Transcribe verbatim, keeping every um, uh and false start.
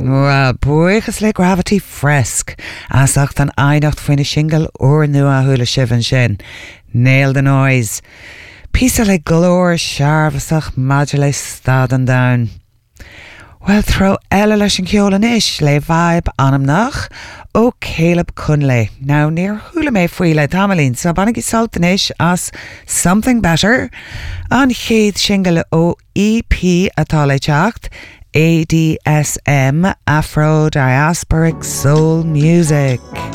Well, buchas le Gravity Fresk as ach an einacht faoine single or nua hula shivan shin. Nail the noise. Pisa le glór sharvasach modulate stad and down. Well, throw ella leis an ceolan ish le vibe anam nach o Caleb Cunley. Now near hula me fuile tamalin so banagi sultan ish as something better an chéad single o E P atale chacht A D S M Afro Diasporic Soul Music.